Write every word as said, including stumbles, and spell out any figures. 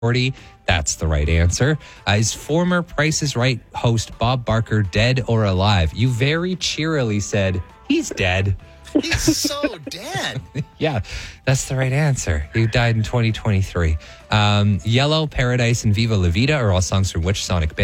forty. That's the right answer. Uh, is former Price is Right host Bob Barker dead or alive? You very cheerily said, he's dead. He's so dead. Yeah, that's the right answer. He died in twenty twenty-three. Um, Yellow, Paradise, and Viva La Vida are all songs from which Sonic band?